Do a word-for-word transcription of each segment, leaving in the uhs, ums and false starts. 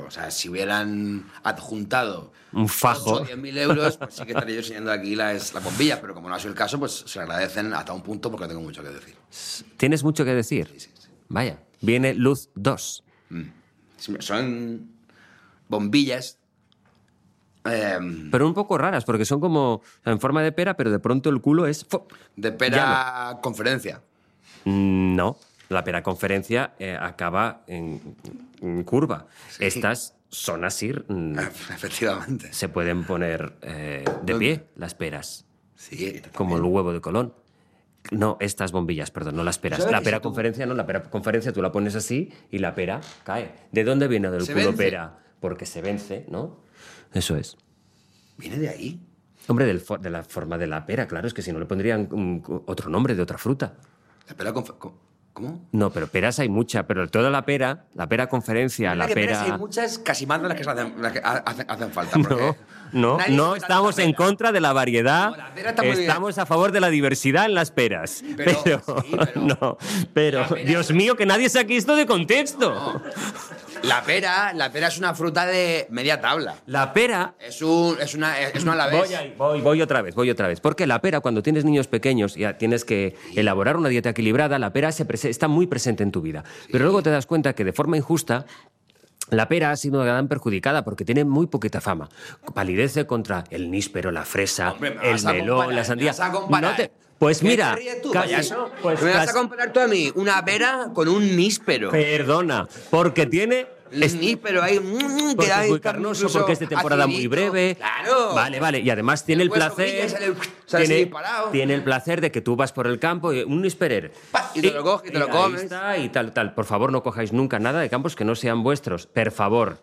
O sea, si hubieran adjuntado un fajo ocho o diez mil euros, pues sí que estaría yo enseñando aquí las, las bombillas, pero como no ha sido el caso, pues se agradecen hasta un punto porque tengo mucho que decir. ¿Tienes mucho que decir? Sí, sí, sí. Vaya, viene Luz dos. Mm. Son bombillas... Eh, Pero un poco raras, porque son como en forma de pera, pero de pronto el culo es... ¡fo! de pera conferencia. No, la pera conferencia eh, acaba en, en curva. Sí. Estas son así. mm, Efectivamente. Se pueden poner eh, de pie las peras, Sí, como el huevo de Colón. No, estas bombillas, perdón, no las peras. ¿Sabes La que pera si tú- conferencia no, la pera conferencia tú la pones así y la pera cae. ¿De dónde viene del Se culo vence. pera? Porque se vence, ¿no? Eso es. ¿Viene de ahí? Hombre, del fo- de la forma de la pera, claro, es que si no le pondrían um, otro nombre de otra fruta. La pera confer... ¿Cómo? No, pero peras hay mucha, pero toda la pera, la pera conferencia, la que peras pera... hay muchas, casi más de las que, se hacen, las que ha- hacen, hacen falta. No, porque no, nadie no come estamos tanta en pera. contra de la variedad, No, la pera está muy bien. estamos a favor de la diversidad en las peras. Pero- Pero, sí, pero- no, pero, La pera- Dios mío, que nadie saque esto de contexto. No. La pera, la pera es una fruta de media tabla. La pera... Es un, es una, es una alavés. Voy, ahí, voy, voy otra vez, voy otra vez. Porque la pera, cuando tienes niños pequeños y tienes que elaborar una dieta equilibrada, la pera se prese- está muy presente en tu vida. Pero luego te das cuenta que de forma injusta la pera ha sido una gran perjudicada porque tiene muy poquita fama. Palidece contra el níspero, la fresa, Hombre, me el vas a melón, comparar, la sandía. me vas a comparar. No te- Pues ¿Qué mira, te ríes tú, casi- payaso? pues ¿Me vas casi- a comparar tú a mí una pera con un níspero? Perdona, porque tiene... El níspero ahí... mm, Porque que es hay muy carnoso, incluso porque es de temporada muy acidito. breve. ¡Claro! Vale, vale. Y además tiene el El hueso brilla placer. y sale- sale así tiene, disparado. tiene el placer de que tú vas por el campo y un nísperer. Pa, y te lo coges y te lo ahí comes. está, y tal, tal. Por favor, no cojáis nunca nada de campos que no sean vuestros. Per favor.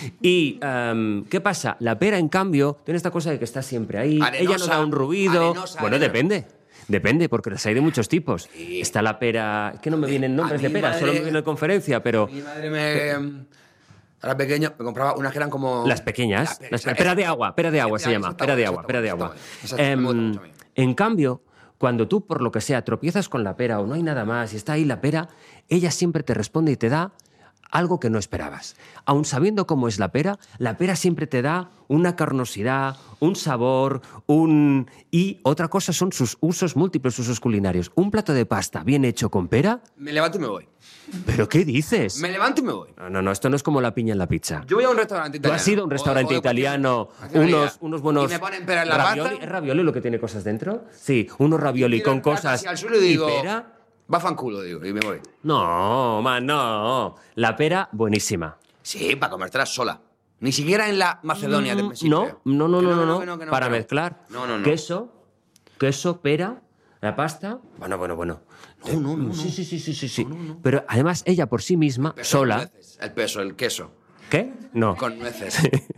Y, em, ¿qué pasa? La pera, en cambio, tiene esta cosa de que está siempre ahí. Arenosa, Ella no da un ruido. arenosa, bueno, arenosa. depende. Depende, porque las hay de muchos tipos. Sí. Está la pera... Es que no me vienen nombres a de mi pera, madre- solo me viene conferencia, pero... Mi madre me... Era pequeño, me compraba unas que eran como... Las pequeñas, La pera, las esa- pera de agua, pera de agua esa- se esa llama, está pera de buena, agua, esa pera de está agua. buena, esa me gusta Em, mucho a mí. En cambio, cuando tú, por lo que sea, tropiezas con la pera o no hay nada más y está ahí la pera, ella siempre te responde y te da algo que no esperabas. Aun sabiendo cómo es la pera, la pera siempre te da una carnosidad, un sabor, un... Y otra cosa son sus usos múltiples, usos culinarios. Un plato de pasta bien hecho con pera... Me levanto y me voy. ¿Pero qué dices? Me levanto y me voy. No, no, no, esto no es como la piña en la pizza. Yo voy a un restaurante Tú italiano. has ido a un restaurante O- o de cualquier- italiano, cualquier unos, calidad. unos buenos... Y me ponen pera en la ravioli. pasta. ¿Es ravioli lo que tiene cosas dentro? Sí, unos ravioli Tiro con el plato cosas... así al suelo y digo... pera? Va fanculo, digo, y me voy. No, man, no. La pera, buenísima. Sí, para comértela sola. Ni siquiera en la Macedonia del principio. No, no, no, Que no, no, no. que que Para que no. mezclar. No, no, no. Queso, queso, pera, la pasta... Bueno, bueno, bueno. No, no, no, Sí, sí, sí, sí, sí, sí. Pero además ella por sí misma, Peso sola... con nueces, el peso, el queso. ¿Qué? No. Con nueces.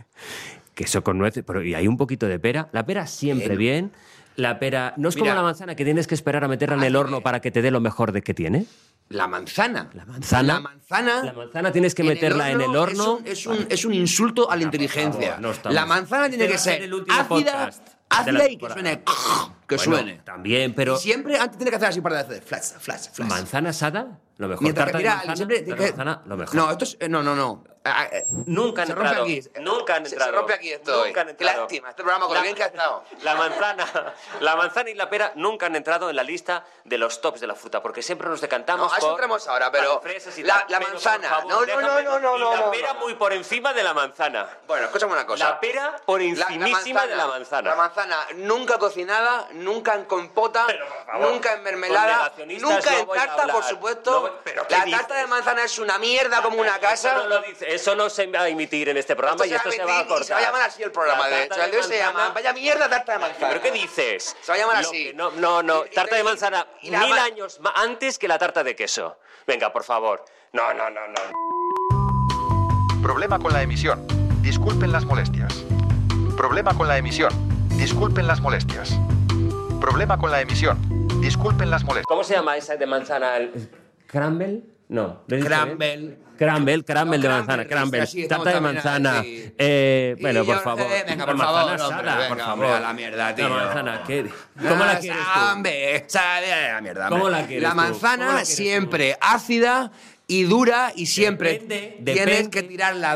Queso con nueces, pero y hay un poquito de pera. La pera siempre Bien. bien. La pera no es Mira. como la manzana que tienes que esperar a meterla en el Hazme- horno para que te dé lo mejor de que tiene. La manzana. La manzana. La manzana. La manzana tienes que en meterla en el horno. Es un, es un, es un insulto a la inteligencia. favor, no estamos- La manzana tiene Este que va a ser ser el último ácida, podcast de ácida la y que temporada. suene. Que Bueno, suene. También, pero Y siempre antes tiene que hacer así un par de veces. Flash, flash, flash. manzana asada, lo mejor. Mientras que, Tarta de mira, manzana, siempre tarta que- de manzana, lo mejor. No, esto es. eh, No, no, no. Ah, eh, Nunca han se rompe entrado. aquí. Nunca han Se- entrado. Se rompe aquí esto hoy. Nunca han Qué entrado. lástima. Este programa con lo bien que ha estado. La manzana, la manzana y la pera nunca han entrado en la lista de los tops de la fruta, porque siempre nos decantamos No, a eso por entramos ahora, pero las fresas y la- tal. la Pero, manzana. por favor, No, no, déjame- no, no, y no, la no, pera no. muy por encima de la manzana. Bueno, escúchame una cosa. La pera por La- encimísima de la manzana. La manzana nunca cocinada, nunca en compota, Pero, por favor, nunca en con mermelada, negacionistas nunca no en voy a tarta, hablar. por supuesto. No voy- ¿pero qué la dices? tarta de manzana es una mierda como una casa. Eso no, lo dice, eso no se va a emitir en este programa Esto y esto se va a emitir y cortar. se va a llamar así el programa, La de tarta hecho. El de hoy se manzana- llama Vaya mierda tarta de manzana. ¿Pero qué dices? Se va a llamar Lo así. que no, no, no. Y- y- Tarta de y- manzana y la mil ma- años ma- antes que la tarta de queso. Venga, por favor. No, no, no, no. Problema con la emisión. Disculpen las molestias. Problema con la emisión. Disculpen las molestias. Problema con la emisión. Disculpen las molestias. ¿Cómo se llama esa de manzana? ¿El- ¿Crumble? No. ¿lo he dicho bien? Crumble. Crumble, crumble No, de crumble, manzana, crumble. así, Tarta de estamos también manzana. así. Eh, bueno, Y por yo- favor. eh, venga, por manzana favor, asada, hombre, por venga, favor. hombre, a la mierda, tío. La manzana, ¿qué? ¿Cómo la quieres tú? Hombre, sabe a la mierda. ¿Cómo hombre. la quieres La tú? ¿Cómo la manzana quieres tú? siempre ácida y dura y siempre Depende, tienes depende. que tirar la